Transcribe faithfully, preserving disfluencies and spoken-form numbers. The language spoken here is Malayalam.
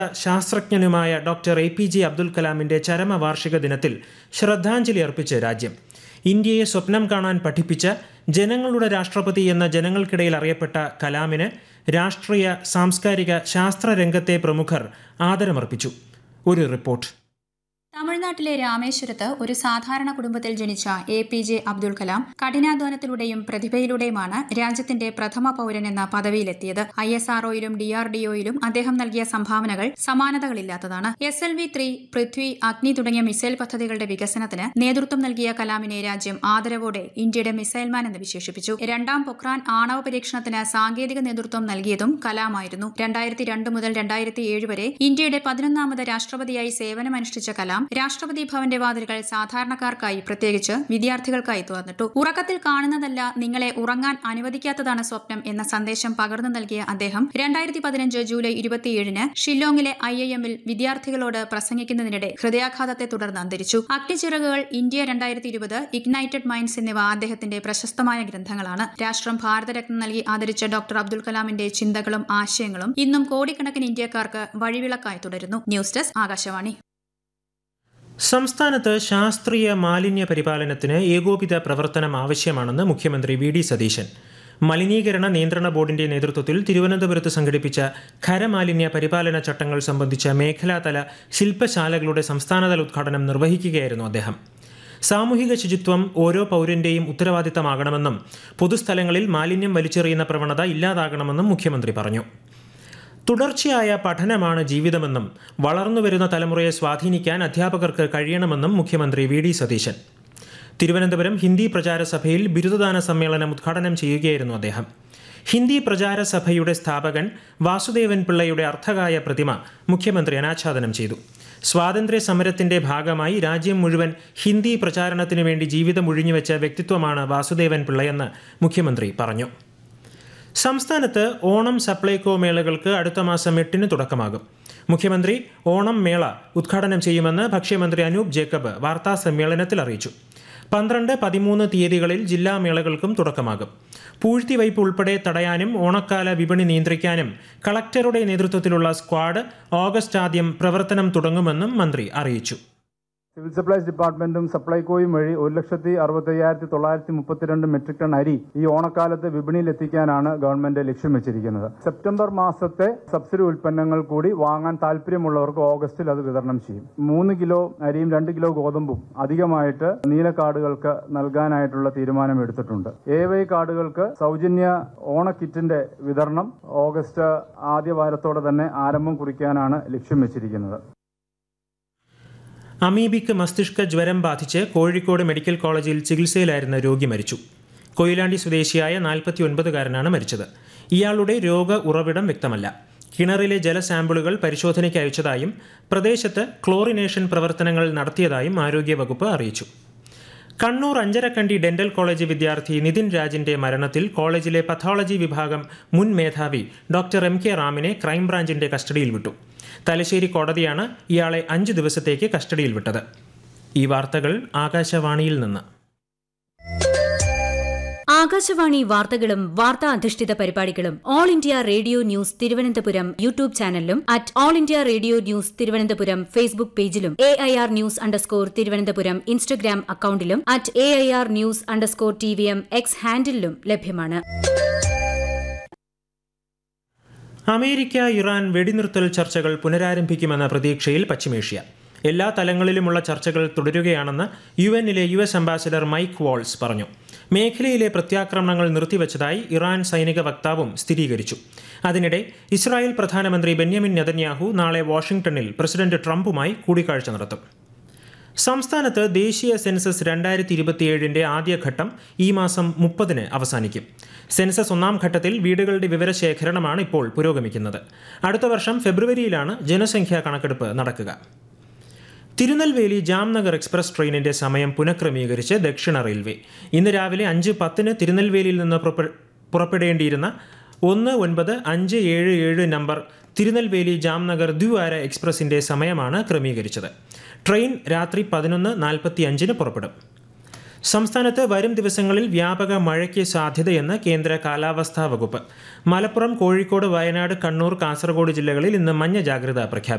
ശാസ്ത്രജ്ഞനുമായ doctor A P J Abdul കലാമിന്റെ ചരമവാർഷിക ദിനത്തിൽ ശ്രദ്ധാഞ്ജലി അർപ്പിച്ച് രാജ്യം. ഇന്ത്യയെ സ്വപ്നം കാണാൻ പഠിപ്പിച്ച ജനങ്ങളുടെ രാഷ്ട്രപതി എന്ന ജനങ്ങൾക്കിടയിൽ അറിയപ്പെട്ട കലാമിന് രാഷ്ട്രീയ, സാംസ്കാരിക, ശാസ്ത്ര രംഗത്തെ പ്രമുഖർ ആദരമർപ്പിച്ചു. ഒരു റിപ്പോർട്ട്. തമിഴ്നാട്ടിലെ രാമേശ്വരത്ത് ഒരു സാധാരണ കുടുംബത്തിൽ ജനിച്ച A P J Abdul Kalam കഠിനാധ്വാനത്തിലൂടെയും പ്രതിഭയിലൂടെയുമാണ് രാജ്യത്തിന്റെ പ്രഥമ പൗരൻ എന്ന പദവിയിലെത്തിയത്. I S ആർഒയിലും D R D ഒയിലും അദ്ദേഹം നൽകിയ സംഭാവനകൾ സമാനതകളില്ലാത്തതാണ്. S L V three, Prithvi, അഗ്നി തുടങ്ങിയ മിസൈൽ പദ്ധതികളുടെ വികസനത്തിന് നേതൃത്വം നൽകിയ കലാമിനെ രാജ്യം ആദരവോടെ ഇന്ത്യയുടെ മിസൈൽമാൻ എന്ന് വിശേഷിപ്പിച്ചു. രണ്ടാം പൊക്രാൻ ആണവ പരീക്ഷണത്തിന് സാങ്കേതിക നേതൃത്വം നൽകിയതും കലാമായിരുന്നു. രണ്ടായിരത്തി രണ്ട് മുതൽ രണ്ടായിരത്തി ഏഴ് വരെ ഇന്ത്യയുടെ പതിനൊന്നാമത് രാഷ്ട്രപതിയായി സേവനമനുഷ്ഠിച്ച കലാം രാഷ്ട്രപതി ഭവന്റെ വാതിലുകൾ സാധാരണക്കാർക്കായി, പ്രത്യേകിച്ച് വിദ്യാർത്ഥികൾക്കായി തുറന്നിട്ടു. ഉറക്കത്തിൽ കാണുന്നതല്ല, നിങ്ങളെ ഉറങ്ങാൻ അനുവദിക്കാത്തതാണ് സ്വപ്നം എന്ന സന്ദേശം പകർന്നു നൽകിയ അദ്ദേഹം രണ്ടായിരത്തി പതിനഞ്ച് ജൂലൈ ഇരുപത്തിയേഴിന് ഷില്ലോങ്ങിലെ ഐ ഐ എമ്മിൽ വിദ്യാർത്ഥികളോട് പ്രസംഗിക്കുന്നതിനിടെ ഹൃദയാഘാതത്തെ തുടർന്ന് അന്തരിച്ചു. അഗ്നിച്ചിറകുകൾ, ഇന്ത്യ രണ്ടായിരത്തി ഇരുപത്, ഇഗ്നൈറ്റഡ് മൈൻഡ്സ് എന്നിവ അദ്ദേഹത്തിന്റെ പ്രശസ്തമായ ഗ്രന്ഥങ്ങളാണ്. രാഷ്ട്രം ഭാരതരത്നം നൽകി ആദരിച്ച ഡോക്ടർ അബ്ദുൽ കലാമിന്റെ ചിന്തകളും ആശയങ്ങളും ഇന്നും കോടിക്കണക്കിന് ഇന്ത്യക്കാർക്ക് വഴിവിളക്കായി തുടരുന്നു. News desk, Akashvani. സംസ്ഥാനത്ത് ശാസ്ത്രീയ മാലിന്യ പരിപാലനത്തിന് ഏകോപിത പ്രവർത്തനം ആവശ്യമാണെന്ന് മുഖ്യമന്ത്രി വി ഡി സതീശൻ. മലിനീകരണ നിയന്ത്രണ ബോർഡിന്റെ നേതൃത്വത്തിൽ തിരുവനന്തപുരത്ത് സംഘടിപ്പിച്ച ഖരമാലിന്യ പരിപാലന ചട്ടങ്ങൾ സംബന്ധിച്ച മേഖലാതല ശില്പശാലകളുടെ സംസ്ഥാനതല ഉദ്ഘാടനം നിർവഹിക്കുകയായിരുന്നു അദ്ദേഹം. സാമൂഹിക ശുചിത്വം ഓരോ പൗരന്റെയും ഉത്തരവാദിത്തമാകണമെന്നും പൊതുസ്ഥലങ്ങളിൽ മാലിന്യം വലിച്ചെറിയുന്ന പ്രവണത ഇല്ലാതാകണമെന്നും മുഖ്യമന്ത്രി പറഞ്ഞു. തുടർച്ചയായ പഠനമാണ് ജീവിതമെന്നും വളർന്നുവരുന്ന തലമുറയെ സ്വാധീനിക്കാൻ അധ്യാപകർക്ക് കഴിയണമെന്നും മുഖ്യമന്ത്രി വി ഡി സതീശൻ. തിരുവനന്തപുരം ഹിന്ദി പ്രചാര സഭയിൽ ബിരുദദാന സമ്മേളനം ഉദ്ഘാടനം ചെയ്യുകയായിരുന്നു അദ്ദേഹം. ഹിന്ദി പ്രചാര സഭയുടെ സ്ഥാപകൻ വാസുദേവൻ പിള്ളയുടെ അർത്ഥകായ പ്രതിമ മുഖ്യമന്ത്രി അനാച്ഛാദനം ചെയ്തു. സ്വാതന്ത്ര്യ സമരത്തിന്റെ ഭാഗമായി രാജ്യം മുഴുവൻ ഹിന്ദി പ്രചാരണത്തിനു വേണ്ടി ജീവിതം ഒഴിഞ്ഞുവെച്ച വ്യക്തിത്വമാണ് വാസുദേവൻ പിള്ളയെന്ന് മുഖ്യമന്ത്രി പറഞ്ഞു. സംസ്ഥാനത്ത് ഓണം സപ്ലൈകോ മേളകൾക്ക് അടുത്ത മാസം എട്ടിന് തുടക്കമാകും. മുഖ്യമന്ത്രി ഓണം മേള ഉദ്ഘാടനം ചെയ്യുമെന്ന് ഭക്ഷ്യമന്ത്രി അനൂപ് ജേക്കബ് വാർത്താ സമ്മേളനത്തിൽ അറിയിച്ചു. പന്ത്രണ്ട്, പതിമൂന്ന് തീയതികളിൽ ജില്ലാ മേളകൾക്കും തുടക്കമാകും. പൂഴ്ത്തിവയ്പ് ഉൾപ്പെടെ തടയാനും ഓണക്കാല വിപണി നിയന്ത്രിക്കാനും കളക്ടറുടെ നേതൃത്വത്തിലുള്ള സ്ക്വാഡ് ഓഗസ്റ്റ് ആദ്യം പ്രവർത്തനം തുടങ്ങുമെന്നും മന്ത്രി അറിയിച്ചു. സിവിൽ സപ്ലൈസ് ഡിപ്പാർട്ട്മെന്റും സപ്ലൈകോയും വഴി ഒരു ലക്ഷത്തി അറുപത്തി അയ്യായിരത്തി തൊള്ളായിരത്തി മുപ്പത്തിരണ്ട് മെട്രിക് ടൺ അരി ഈ ഓണക്കാലത്ത് വിപണിയിൽ എത്തിക്കാനാണ് ഗവൺമെന്റ് ലക്ഷ്യം വെച്ചിരിക്കുന്നത്. സെപ്റ്റംബർ മാസത്തെ സബ്സിഡി ഉൽപ്പന്നങ്ങൾ കൂടി വാങ്ങാൻ താല്പര്യമുള്ളവർക്ക് ഓഗസ്റ്റിൽ അത് വിതരണം ചെയ്യും. മൂന്ന് കിലോ അരിയും രണ്ട് കിലോ ഗോതമ്പും അധികമായിട്ട് നീല കാർഡുകൾക്ക് നൽകാനായിട്ടുള്ള തീരുമാനം എടുത്തിട്ടുണ്ട്. എ വൈ കാർഡുകൾക്ക് സൗജന്യ ഓണക്കിറ്റിന്റെ വിതരണം ഓഗസ്റ്റ് ആദ്യ വാരത്തോടെ തന്നെ ആരംഭം കുറിക്കാനാണ് ലക്ഷ്യം വെച്ചിരിക്കുന്നത്. അമീബിക്ക് മസ്തിഷ്ക ജ്വരം ബാധിച്ച് കോഴിക്കോട് മെഡിക്കൽ കോളേജിൽ ചികിത്സയിലായിരുന്ന രോഗി മരിച്ചു. കൊയിലാണ്ടി സ്വദേശിയായ നാൽപ്പത്തി ഒൻപതുകാരനാണ് മരിച്ചത്. ഇയാളുടെ രോഗ ഉറവിടം വ്യക്തമല്ല. കിണറിലെ ജലസാമ്പിളുകൾ പരിശോധനയ്ക്ക് അയച്ചതായും പ്രദേശത്ത് ക്ലോറിനേഷൻ പ്രവർത്തനങ്ങൾ നടത്തിയതായും ആരോഗ്യവകുപ്പ് അറിയിച്ചു. കണ്ണൂർ അഞ്ചരക്കണ്ടി ഡെന്റൽ കോളേജ് വിദ്യാർത്ഥി നിതിൻ രാജിന്റെ മരണത്തിൽ കോളേജിലെ പത്തോളജി വിഭാഗം മുൻ മേധാവി ഡോക്ടർ എം കെ റാമിനെ ക്രൈംബ്രാഞ്ചിന്റെ കസ്റ്റഡിയിൽ വിട്ടു. തലശ്ശേരി കോടതിയാണ് ഇയാളെ അഞ്ച് ദിവസത്തേക്ക് കസ്റ്റഡിയിൽ വിട്ടത്. ഈ വാർത്തകൾ ആകാശവാണിയിൽ നിന്ന്. ആകാശവാണി വാർത്തകളും വാർത്താ അധിഷ്ഠിത പരിപാടികളും all India radio news Thiruvananthapuram YouTube ചാനലിലും at all India radio news Thiruvananthapuram Facebook പേജിലും A I R news underscore Thiruvananthapuram Instagram അക്കൌണ്ടിലും at A I R news underscore T V M X ഹാൻഡിലും ലഭ്യമാണ്. അമേരിക്ക ഇറാൻ വെടിനിർത്തൽ ചർച്ചകൾ പുനരാരംഭിക്കുമെന്ന പ്രതീക്ഷയിൽ പശ്ചിമേഷ്യ. എല്ലാ തലങ്ങളിലുമുള്ള ചർച്ചകൾ തുടരുകയാണെന്ന് യു എന്നിലെ U S ambassador mic walls പറഞ്ഞു. മേഖലയിലെ പ്രത്യാക്രമണങ്ങൾ നിർത്തിവച്ചതായി ഇറാൻ സൈനിക വക്താവും സ്ഥിരീകരിച്ചു. അതിനിടെ ഇസ്രായേൽ പ്രധാനമന്ത്രി ബെന്യാമിൻ നെതന്യാഹു നാളെ വാഷിംഗ്ടണിൽ പ്രസിഡന്റ് ട്രംപുമായി കൂടിക്കാഴ്ച നടത്തും. സംസ്ഥാനത്ത് ദേശീയ സെൻസസ് രണ്ടായിരത്തി ഇരുപത്തിയേഴിന്റെ ആദ്യഘട്ടം ഈ മാസം മുപ്പതിന് അവസാനിക്കും. സെൻസസ് ഒന്നാം ഘട്ടത്തിൽ വീടുകളുടെ വിവരശേഖരണമാണ് ഇപ്പോൾ പുരോഗമിക്കുന്നത്. അടുത്ത വർഷം ഫെബ്രുവരിയിലാണ് ജനസംഖ്യാ കണക്കെടുപ്പ് നടക്കുക. തിരുനെൽവേലി ജാംനഗർ എക്സ്പ്രസ് ട്രെയിനിന്റെ സമയം പുനഃക്രമീകരിച്ച് ദക്ഷിണ റെയിൽവേ. ഇന്ന് രാവിലെ അഞ്ച് പത്തിന് തിരുനെൽവേലിയിൽ നിന്ന് പുറപ്പെടേണ്ടിയിരുന്ന ഒന്ന് ഒൻപത് അഞ്ച് ഏഴ് ഏഴ് നമ്പർ തിരുനെൽവേലി ജാംനഗർ ദ്വിവാര എക്സ്പ്രസിന്റെ സമയമാണ് ക്രമീകരിച്ചത്. ട്രെയിൻ രാത്രി പതിനൊന്ന് നാൽപ്പത്തി അഞ്ചിന് പുറപ്പെടും. സംസ്ഥാനത്ത് വരും ദിവസങ്ങളിൽ വ്യാപക മഴയ്ക്ക് സാധ്യതയെന്ന് കേന്ദ്ര കാലാവസ്ഥാ വകുപ്പ്. മലപ്പുറം, കോഴിക്കോട്, വയനാട്, കണ്ണൂർ, കാസർഗോഡ് ജില്ലകളിൽ ഇന്ന് മഞ്ഞ ജാഗ്രത പ്രഖ്യാപിച്ചു.